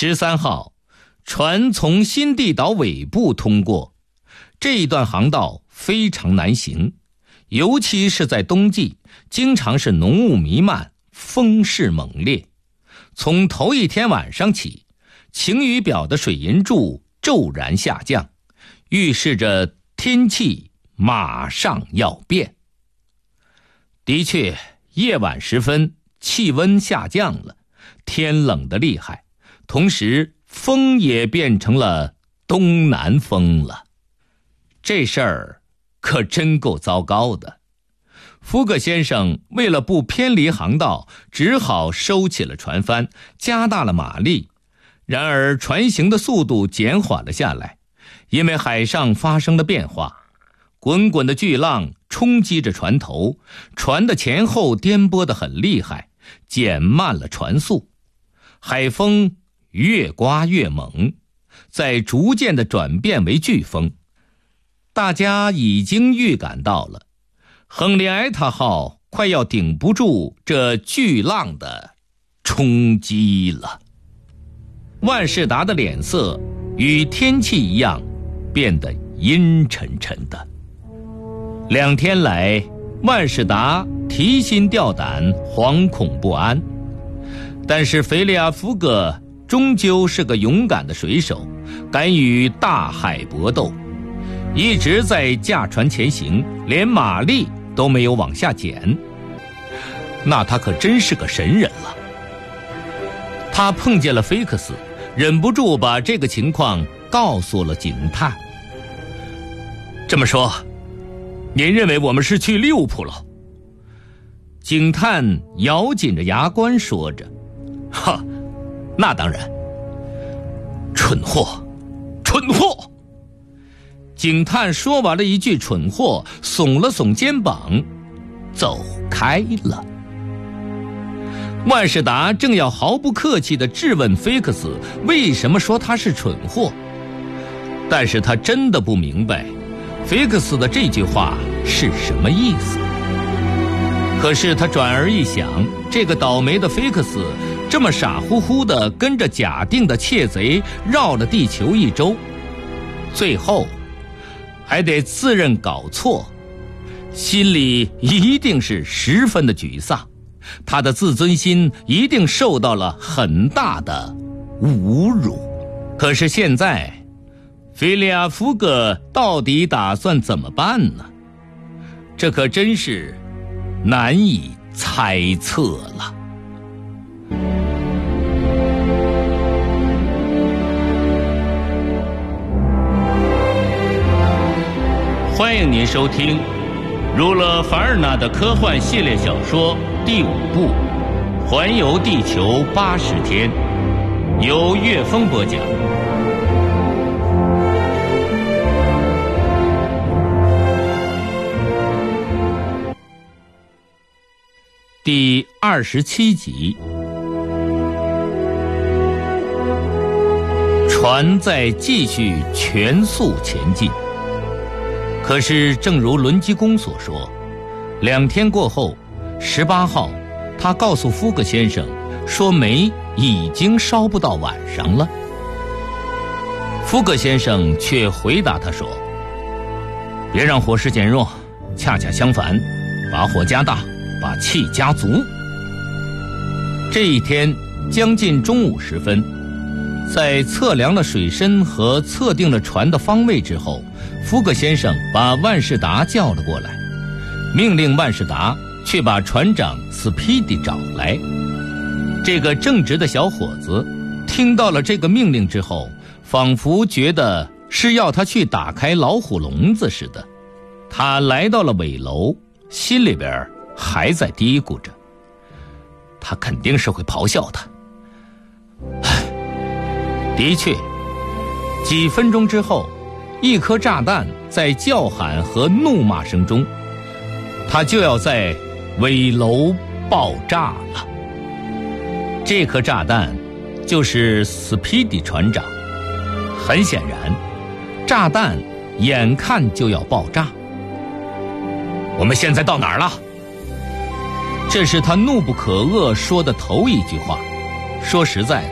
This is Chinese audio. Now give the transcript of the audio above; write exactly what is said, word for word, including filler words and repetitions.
十三号，船从新地岛尾部通过，这一段航道非常难行，尤其是在冬季，经常是浓雾弥漫，风势猛烈。从头一天晚上起，晴雨表的水银柱骤然下降，预示着天气马上要变。的确，夜晚时分，气温下降了，天冷得厉害，同时风也变成了东南风了。这事儿可真够糟糕的。福格先生为了不偏离航道，只好收起了船帆，加大了马力。然而船行的速度减缓了下来，因为海上发生了变化。滚滚的巨浪冲击着船头，船的前后颠簸得很厉害，减慢了船速。海风越刮越猛，在逐渐地转变为飓风。大家已经预感到了，亨利埃塔号快要顶不住这巨浪的冲击了。万事达的脸色与天气一样，变得阴沉沉的。两天来，万事达提心吊胆，惶恐不安。但是菲利亚福格终究是个勇敢的水手，敢与大海搏斗，一直在驾船前行，连马力都没有往下减。那他可真是个神人了。他碰见了菲克斯，忍不住把这个情况告诉了警探。这么说，您认为我们是去利物浦了？警探咬紧着牙关说着。哈，那当然。蠢货，蠢货！警探说完了一句蠢货，耸了耸肩膀，走开了。万事达正要毫不客气地质问菲克斯为什么说他是蠢货，但是他真的不明白菲克斯的这句话是什么意思。可是他转而一想，这个倒霉的菲克斯这么傻乎乎地跟着假定的窃贼绕了地球一周，最后还得自认搞错，心里一定是十分的沮丧，他的自尊心一定受到了很大的侮辱。可是现在菲利亚福格到底打算怎么办呢？这可真是难以猜测了。欢迎您收听儒勒·凡尔纳的科幻系列小说第五部《环游地球八十天》，由岳峰播讲。第二十七集。船在继续全速前进。可是正如伦基公所说，两天过后，十八号他告诉福格先生说煤已经烧不到晚上了。福格先生却回答他说，别让火势减弱，恰恰相反，把火加大，把气加足。这一天将近中午时分，在测量了水深和测定了船的方位之后，福格先生把万事达叫了过来，命令万事达去把船长斯皮迪找来。这个正直的小伙子听到了这个命令之后，仿佛觉得是要他去打开老虎笼子似的。他来到了尾楼，心里边还在嘀咕着，他肯定是会咆哮的。的确，几分钟之后，一颗炸弹在叫喊和怒骂声中，它就要在尾楼爆炸了。这颗炸弹就是斯皮迪船长。很显然，炸弹眼看就要爆炸。我们现在到哪儿了？这是他怒不可遏说的头一句话。说实在